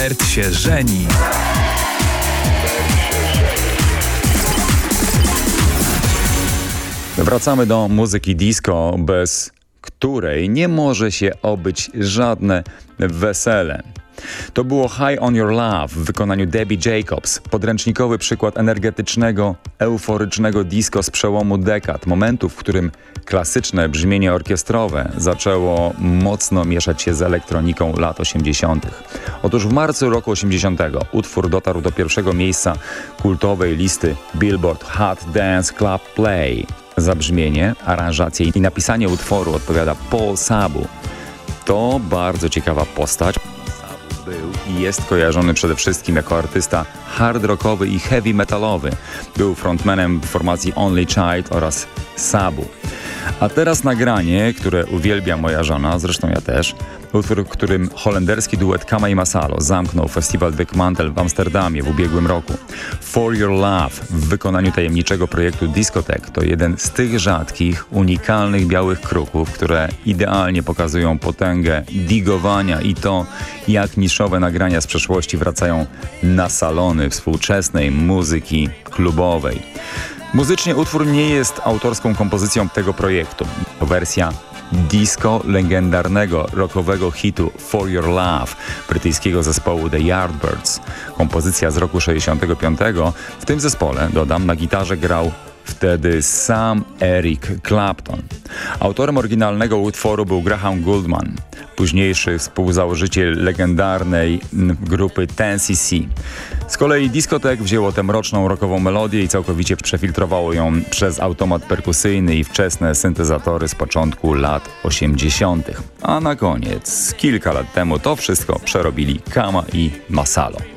Bert się żeni. Wracamy do muzyki disco, bez której nie może się obyć żadne wesele. To było High on Your Love w wykonaniu Debbie Jacobs. Podręcznikowy przykład energetycznego, euforycznego disco z przełomu dekad. Momentu, w którym klasyczne brzmienie orkiestrowe zaczęło mocno mieszać się z elektroniką lat 80. Otóż w marcu roku 80. utwór dotarł do pierwszego miejsca kultowej listy Billboard Hot Dance Club Play. Za brzmienie, aranżację i napisanie utworu odpowiada Paul Sabu. To bardzo ciekawa postać. Był i jest kojarzony przede wszystkim jako artysta hard rockowy i heavy metalowy. Był frontmanem formacji Only Child oraz Sabu. A teraz nagranie, które uwielbia moja żona, zresztą ja też. Utwór, w którym holenderski duet Kama i Masalo zamknął festiwal Big Mantel w Amsterdamie w ubiegłym roku. For Your Love w wykonaniu tajemniczego projektu Discotek to jeden z tych rzadkich, unikalnych białych kruków, które idealnie pokazują potęgę digowania i to, jak niszowe nagrania z przeszłości wracają na salony współczesnej muzyki klubowej. Muzycznie utwór nie jest autorską kompozycją tego projektu. To wersja disco legendarnego rockowego hitu For Your Love brytyjskiego zespołu The Yardbirds. Kompozycja z roku 65. W tym zespole, dodam, na gitarze grał wtedy sam Eric Clapton. Autorem oryginalnego utworu był Graham Gouldman, późniejszy współzałożyciel legendarnej grupy 10cc. Z kolei Discotek wzięło tę mroczną rockową melodię i całkowicie przefiltrowało ją przez automat perkusyjny i wczesne syntezatory z początku lat 80. A na koniec, kilka lat temu, to wszystko przerobili Kama i Masalo.